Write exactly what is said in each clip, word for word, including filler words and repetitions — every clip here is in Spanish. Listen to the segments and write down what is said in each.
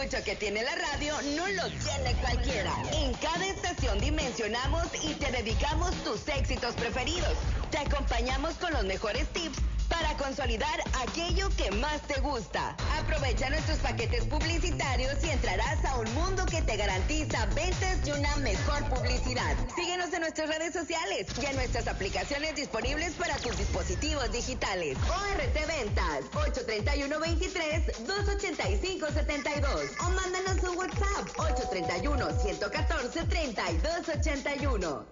mucho que tiene la radio no lo tiene cualquiera. En cada estación dimensionamos y te dedicamos tus éxitos preferidos. Te acompañamos con los mejores tips para consolidar aquello que más te gusta. Aprovecha nuestros paquetes publicitarios y entrarás a un mundo que te garantiza ventas y una mejor publicidad. Síguenos en nuestras redes sociales y en nuestras aplicaciones disponibles para tus dispositivos digitales. O R T Ventas, ocho tres uno, veintitrés, dos ochenta y cinco, setenta y dos. O mándanos un WhatsApp, ocho tres uno, ciento catorce, treinta y dos ochenta y uno.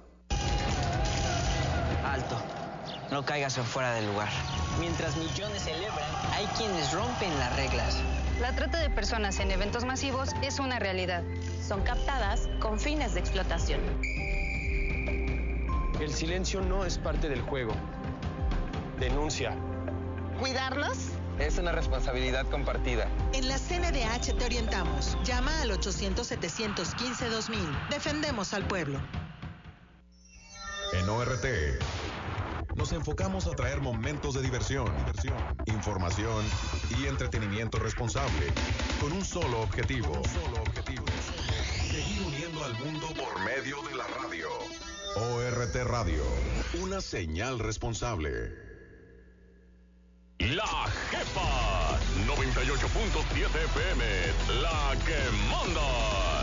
Alto. No caigas en fuera del lugar. Mientras millones celebran, hay quienes rompen las reglas. La trata de personas en eventos masivos es una realidad. Son captadas con fines de explotación. El silencio no es parte del juego. Denuncia. ¿Cuidarlos? Es una responsabilidad compartida. En la C N D H te orientamos. Llama al ochocientos, setecientos quince, dos mil. Defendemos al pueblo. En O R T nos enfocamos a traer momentos de diversión, diversión, información y entretenimiento responsable, con un solo objetivo, un solo objetivo, seguir uniendo al mundo por medio de la radio. O R T Radio, una señal responsable. La Jefa, noventa y ocho punto siete F M, la que manda.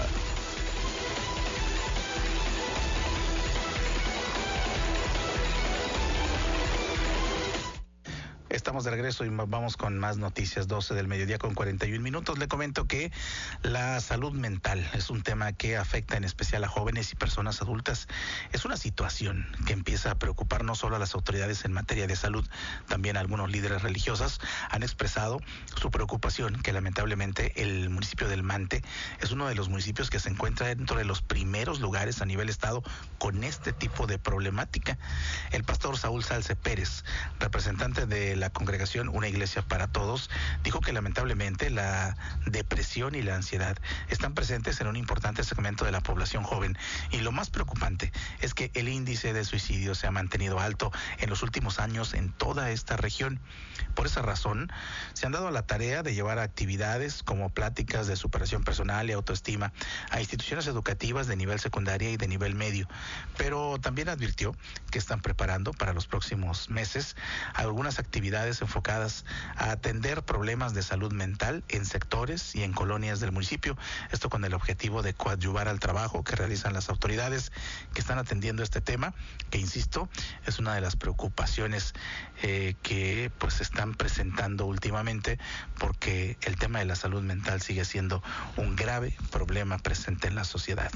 Estamos de regreso y vamos con más noticias. Doce del mediodía con cuarenta y un minutos. Le comento que la salud mental es un tema que afecta en especial a jóvenes y personas adultas. Es una situación que empieza a preocupar no solo a las autoridades en materia de salud, también algunos líderes religiosos han expresado su preocupación, que lamentablemente el municipio del Mante es uno de los municipios que se encuentra dentro de los primeros lugares a nivel estado con este tipo de problemática. El pastor Saúl Salce Pérez, representante de la congregación Una Iglesia para Todos, dijo que lamentablemente la depresión y la ansiedad están presentes en un importante segmento de la población joven, y lo más preocupante es que el índice de suicidio se ha mantenido alto en los últimos años en toda esta región. Por esa razón, se han dado a la tarea de llevar actividades como pláticas de superación personal y autoestima a instituciones educativas de nivel secundaria y de nivel medio, pero también advirtió que están preparando para los próximos meses algunas actividades enfocadas a atender problemas de salud mental en sectores y en colonias del municipio, esto con el objetivo de coadyuvar al trabajo que realizan las autoridades que están atendiendo este tema, que insisto, es una de las preocupaciones eh, que pues se están presentando últimamente, porque el tema de la salud mental sigue siendo un grave problema presente en la sociedad.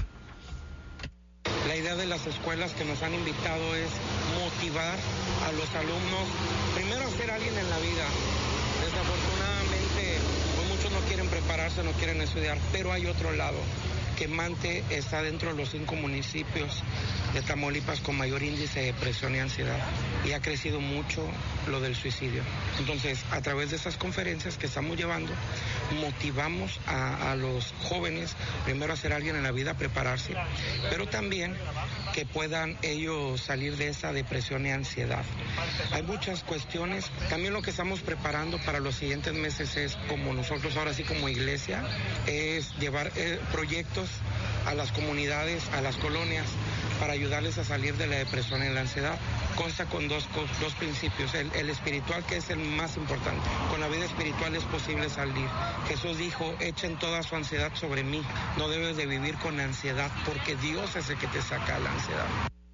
La idea de las escuelas que nos han invitado es motivar a los alumnos, primero a ser alguien en la vida. Desafortunadamente, pues muchos no quieren prepararse, no quieren estudiar, pero hay otro lado, que Mante está dentro de los cinco municipios de Tamaulipas con mayor índice de depresión y ansiedad, y ha crecido mucho lo del suicidio. Entonces, a través de esas conferencias que estamos llevando, motivamos a, a los jóvenes, primero a ser alguien en la vida, prepararse, pero también que puedan ellos salir de esa depresión y ansiedad. Hay muchas cuestiones. También lo que estamos preparando para los siguientes meses es, como nosotros ahora sí como iglesia, es llevar eh, proyectos a las comunidades, a las colonias, para ayudarles a salir de la depresión y la ansiedad. Consta con dos, dos principios, el, el espiritual, que es el más importante. Con la vida espiritual es posible salir. Jesús dijo, echen toda su ansiedad sobre mí. No debes de vivir con ansiedad, porque Dios es el que te saca la ansiedad.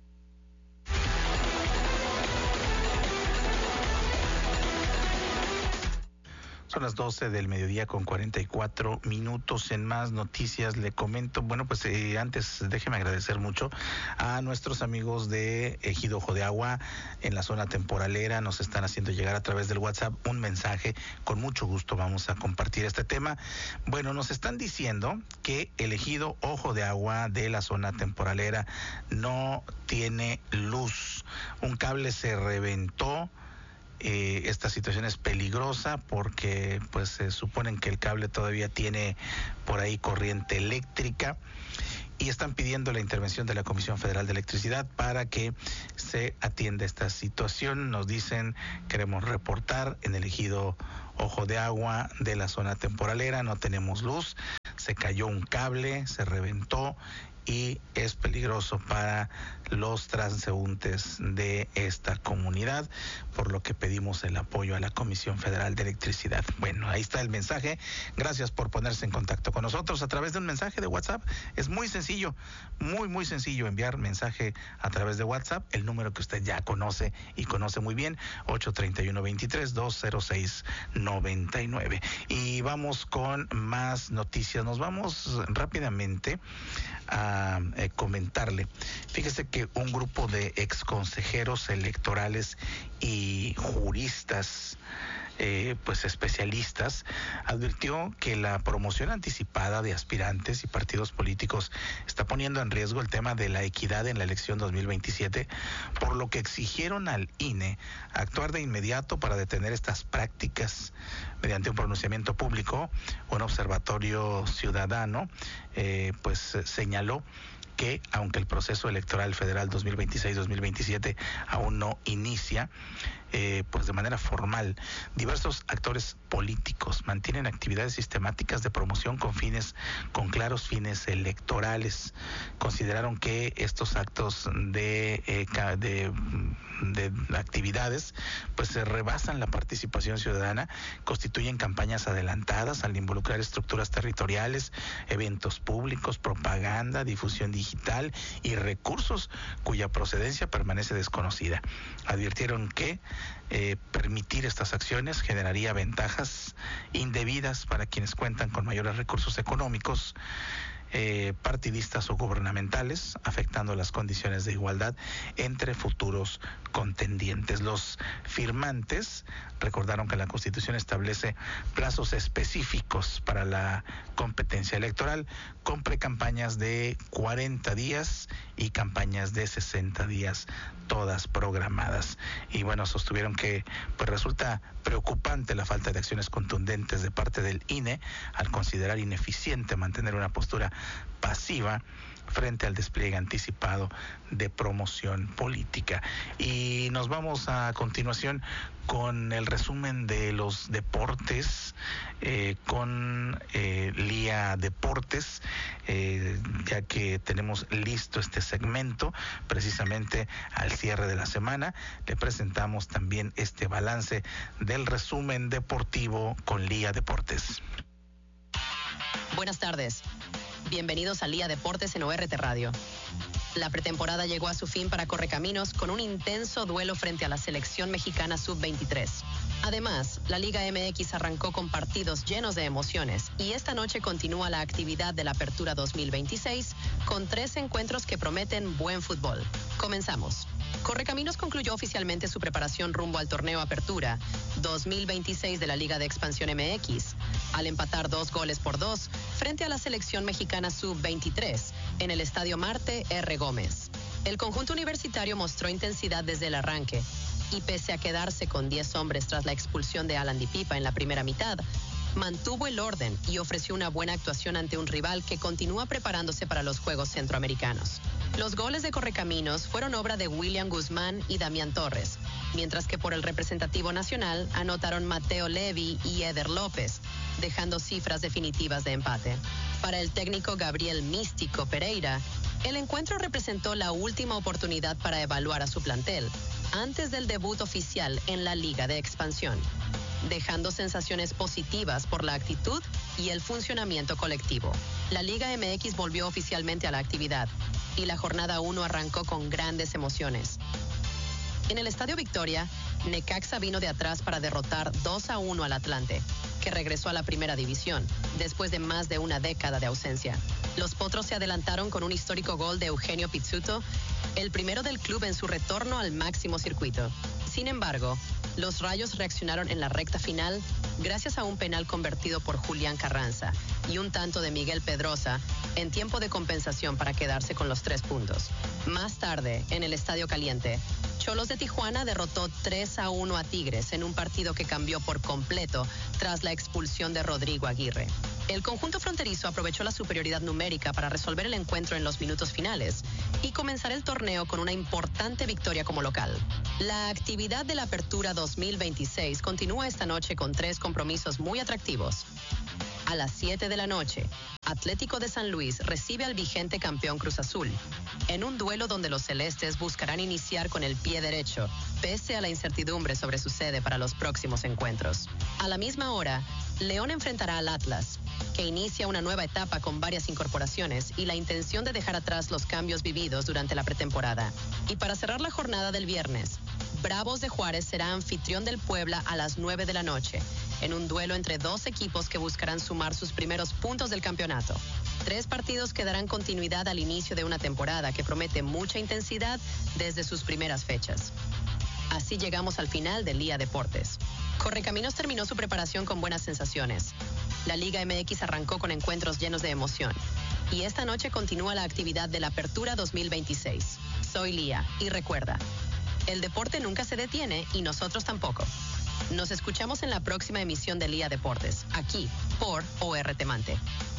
Son las doce del mediodía con cuarenta y cuatro minutos. En más noticias le comento, bueno, pues eh, antes déjeme agradecer mucho a nuestros amigos de Ejido Ojo de Agua en la zona temporalera. Nos están haciendo llegar a través del WhatsApp un mensaje. Con mucho gusto vamos a compartir este tema. Bueno, nos están diciendo que el Ejido Ojo de Agua de la zona temporalera no tiene luz. Un cable se reventó. Eh, esta situación es peligrosa porque pues se suponen que el cable todavía tiene por ahí corriente eléctrica, y están pidiendo la intervención de la Comisión Federal de Electricidad para que se atienda esta situación. Nos dicen, queremos reportar en el Ejido Ojo de Agua de la zona temporalera, no tenemos luz. se cayó un cable, se reventó y es peligroso para los transeúntes de esta comunidad, por lo que pedimos el apoyo a la Comisión Federal de Electricidad. Bueno, ahí está el mensaje. Gracias por ponerse en contacto con nosotros a través de un mensaje de WhatsApp. Es muy sencillo, muy, muy sencillo enviar mensaje a través de WhatsApp, el número que usted ya conoce y conoce muy bien, ocho treinta y uno veintitrés dos cero seis noventa y nueve. Y vamos con más noticias. Nos vamos rápidamente a eh, comentarle. Fíjese que un grupo de exconsejeros electorales y juristas, eh, pues especialistas, advirtió que la promoción anticipada de aspirantes y partidos políticos está poniendo en riesgo el tema de la equidad en la elección dos mil veintisiete, por lo que exigieron al I N E actuar de inmediato para detener estas prácticas. Mediante un pronunciamiento público, un observatorio ciudadano eh, pues señaló que aunque el proceso electoral federal dos mil veintiséis dos mil veintisiete aún no inicia, eh, pues de manera formal, diversos actores políticos mantienen actividades sistemáticas de promoción con fines, con claros fines electorales. Consideraron que estos actos de, eh, de, de actividades pues se rebasan la participación ciudadana, constituyen campañas adelantadas al involucrar estructuras territoriales, eventos públicos, propaganda, difusión digital y recursos cuya procedencia permanece desconocida. Advirtieron que eh, permitir estas acciones generaría ventajas indebidas para quienes cuentan con mayores recursos económicos, Eh, partidistas o gubernamentales, afectando las condiciones de igualdad entre futuros contendientes. Los firmantes recordaron que la Constitución establece plazos específicos para la competencia electoral, con precampañas de cuarenta días y campañas de sesenta días, todas programadas. Y bueno, sostuvieron que pues resulta preocupante la falta de acciones contundentes de parte del I N E al considerar ineficiente mantener una postura pasiva frente al despliegue anticipado de promoción política. Y nos vamos a continuación con el resumen de los deportes, eh, con eh, Lía Deportes, eh, ya que tenemos listo este segmento precisamente al cierre de la semana. Le presentamos también este balance del resumen deportivo con Lía Deportes. Buenas tardes. Bienvenidos a Lía Deportes en O R T Radio. La pretemporada llegó a su fin para Correcaminos con un intenso duelo frente a la selección mexicana sub veintitrés. Además, la Liga M X arrancó con partidos llenos de emociones y esta noche continúa la actividad de la Apertura dos mil veintiséis con tres encuentros que prometen buen fútbol. Comenzamos. Correcaminos concluyó oficialmente su preparación rumbo al torneo Apertura dos mil veintiséis de la Liga de Expansión M X, al empatar dos goles por dos frente a la selección mexicana sub veintitrés en el Estadio Marte R. Gómez. El conjunto universitario mostró intensidad desde el arranque y pese a quedarse con diez hombres tras la expulsión de Alan Di Pipa en la primera mitad, mantuvo el orden y ofreció una buena actuación ante un rival que continúa preparándose para los Juegos Centroamericanos. Los goles de Correcaminos fueron obra de William Guzmán y Damián Torres, mientras que por el representativo nacional anotaron Mateo Levi y Eder López, dejando cifras definitivas de empate. Para el técnico Gabriel Místico Pereira, el encuentro representó la última oportunidad para evaluar a su plantel antes del debut oficial en la Liga de Expansión, dejando sensaciones positivas por la actitud y el funcionamiento colectivo. La Liga M X volvió oficialmente a la actividad y la jornada uno arrancó con grandes emociones. En el Estadio Victoria, Necaxa vino de atrás para derrotar dos a uno al Atlante, que regresó a la primera división después de más de una década de ausencia. Los Potros se adelantaron con un histórico gol de Eugenio Pizzuto, el primero del club en su retorno al máximo circuito. Sin embargo, los Rayos reaccionaron en la recta final gracias a un penal convertido por Julián Carranza y un tanto de Miguel Pedrosa en tiempo de compensación para quedarse con los tres puntos. Más tarde, en el Estadio Caliente, Xolos de Tijuana derrotó tres a uno a Tigres en un partido que cambió por completo tras la expulsión de Rodrigo Aguirre. El conjunto fronterizo aprovechó la superioridad numérica para resolver el encuentro en los minutos finales y comenzar el torneo con una importante victoria como local. La actividad de la Apertura dos mil veintiséis continúa esta noche con tres compromisos muy atractivos. A las siete de la noche, Atlético de San Luis recibe al vigente campeón Cruz Azul, en un duelo donde los celestes buscarán iniciar con el pie derecho, pese a la incertidumbre sobre su sede para los próximos encuentros. A la misma hora, León enfrentará al Atlas, que inicia una nueva etapa con varias incorporaciones y la intención de dejar atrás los cambios vividos durante la pretemporada. Y para cerrar la jornada del viernes, Bravos de Juárez será anfitrión del Puebla a las nueve de la noche, en un duelo entre dos equipos que buscarán sumar sus primeros puntos del campeonato. Tres partidos que darán continuidad al inicio de una temporada que promete mucha intensidad desde sus primeras fechas. Así llegamos al final del Lía Deportes. Correcaminos terminó su preparación con buenas sensaciones. La Liga M X arrancó con encuentros llenos de emoción. Y esta noche continúa la actividad de la Apertura dos mil veintiséis. Soy Lía y recuerda, el deporte nunca se detiene y nosotros tampoco. Nos escuchamos en la próxima emisión de Lía Deportes, aquí por O R T Mante.